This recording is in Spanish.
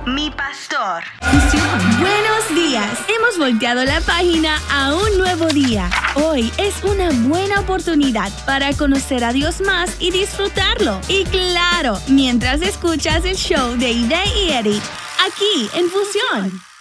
mi pastor. Buenos días. Hemos volteado la página a un nuevo día. Hoy es una buena oportunidad para conocer a Dios más y disfrutarlo. Y claro, mientras escuchas el show de Ide y Eric, aquí en Fusión.